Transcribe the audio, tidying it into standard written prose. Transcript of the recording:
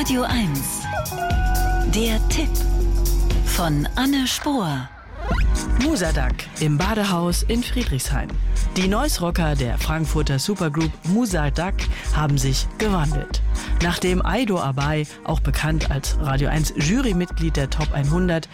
Radio 1. Der Tipp von Anne Spohr. Musadag im Badehaus in Friedrichshain. Die Noise-Rocker der Frankfurter Supergroup Musadag haben sich gewandelt. Nachdem Aido Abay, auch bekannt als Radio 1 Jurymitglied der Top 100,